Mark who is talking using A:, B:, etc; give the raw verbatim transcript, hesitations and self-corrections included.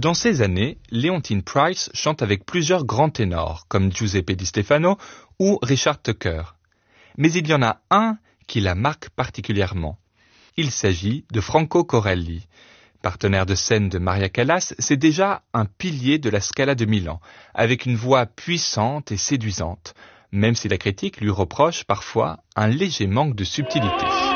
A: Dans ces années, Leontyne Price chante avec plusieurs grands ténors, comme Giuseppe Di Stefano ou Richard Tucker. Mais il y en a un qui la marque particulièrement. Il s'agit de Franco Corelli. Partenaire de scène de Maria Callas, c'est déjà un pilier de la Scala de Milan, avec une voix puissante et séduisante, même si la critique lui reproche parfois un léger manque de subtilité.